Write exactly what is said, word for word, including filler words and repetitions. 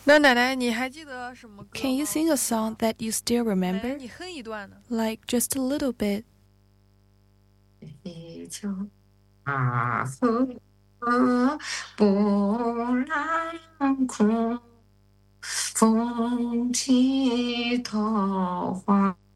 那奶奶，你还记得什么歌 Can you 吗？ sing a song that you still 奶奶， remember? 你哼一段呢？ Like just a little bit. 地球大河波澜空，风起桃花